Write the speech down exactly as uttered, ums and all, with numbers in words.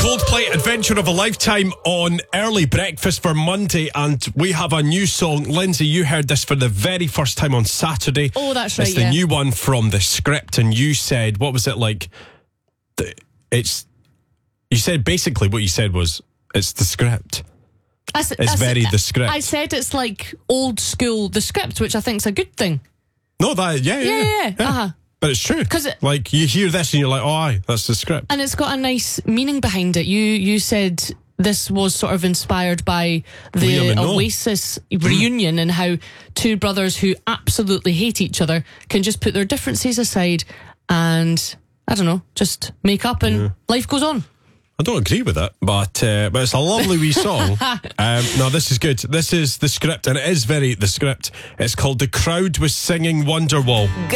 Coldplay, Adventure of a Lifetime on Early Breakfast for Monday, and we have a new song. Lindsay, you heard this for the very first time on Saturday. Oh, that's right, It's the yeah. new one from The Script, and you said, what was it like? The, it's, you said basically what you said was, it's The Script. I s- It's I s- very The Script. I said it's like old school The Script, which I think's a good thing. No, that, yeah, yeah, Yeah, yeah, yeah. Uh-huh. But it's true. 'Cause it- like, you hear this and you're like, oh, aye, that's The Script. And it's got a nice meaning behind it. You you said this was sort of inspired by Liam the and Noel. Oasis reunion and how two brothers who absolutely hate each other can just put their differences aside and, I don't know, just make up and life goes on. I don't agree with it, but uh, but it's a lovely wee song. um, no, this is good. This is The Script, and it is very The Script. It's called The Crowd Was Singing Wonderwall.